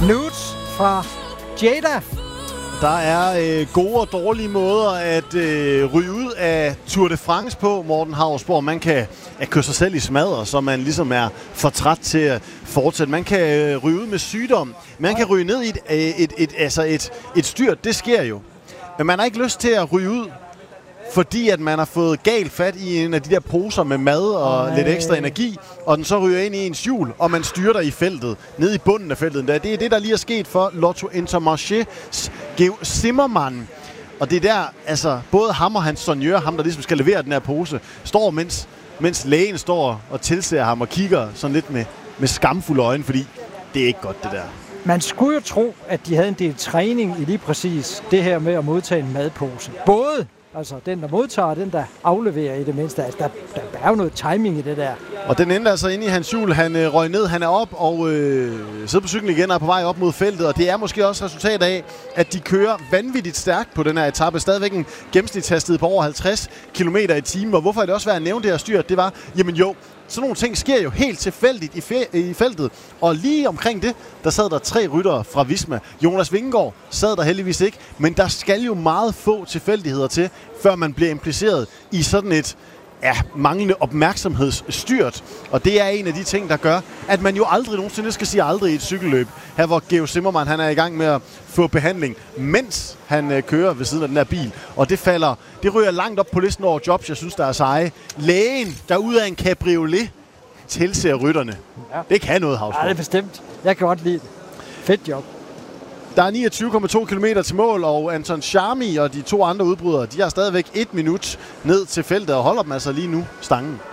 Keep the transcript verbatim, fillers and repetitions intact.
Nudes fra Jada. Der er øh, gode og dårlige måder at øh, ryge ud af Tour de France på, Morten Hausborg. Man kan at køre sig selv i smadre, så man ligesom er for træt til at fortsætte. Man kan øh, ryge ud med sygdom. Man kan ryge ned i et, øh, et, et, altså et, et styrt. Det sker jo. Men man har ikke lyst til at ryge ud, fordi at man har fået galt fat i en af de der poser med mad og Ej. lidt ekstra energi, og den så ryger ind i ens hjul, og man styrter i feltet, ned i bunden af feltet. Det er det, der lige er sket for Lotto Intermarchés Geo Zimmermann. Og det er der, altså, både ham og hans sonjør, ham der ligesom skal levere den her pose, står, mens, mens lægen står og tilser ham og kigger sådan lidt med, med skamfulde øjne, fordi det er ikke godt, det der. Man skulle jo tro, at de havde en del træning i lige præcis det her med at modtage en madpose. Både altså den, der modtager, og den, der afleverer i det mindste. Altså, der, der er jo noget timing i det der. Og den endte altså inde i hans hjul. Han øh, røg ned, han er op og øh, sidder på cyklen igen og er på vej op mod feltet. Og det er måske også resultat af, at de kører vanvittigt stærkt på den her etape. Stadigvæk en gennemsnitshastighed på over halvtreds kilometer i timen. Og hvorfor er det også værd at nævne det her styrt? Det var, jamen jo, sådan nogle ting sker jo helt tilfældigt i, fe- i feltet. Og lige omkring det, der sad der tre ryttere fra Visma. Jonas Vingegaard sad der heldigvis ikke. Men der skal jo meget få tilfældigheder til, før man bliver impliceret i sådan et ja, manglende opmærksomhedsstyrt. Og det er en af de ting, der gør, at man jo aldrig nogensinde skal sige aldrig i et cykelløb. Her hvor Geo Zimmermann, han er i gang med at få behandling, mens han øh, kører ved siden af den her bil. Og det falder, det ryger langt op på listen over jobs, jeg synes, der er seje. Lægen, der ud af en cabriolet, tilser rytterne. Ja. Det kan noget, Hausborg. Ja, det er bestemt. Jeg kan godt lide det. Fedt job. Der er niogtyve komma to kilometer til mål, og Anton Charmi og de to andre udbrydere, de har stadigvæk et minut ned til feltet og holder dem altså lige nu stangen.